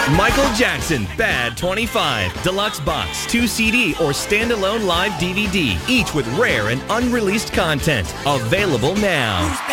Michael Jackson, Bad 25, Deluxe Box, 2 CD or standalone live DVD, each with rare and unreleased content. Available now.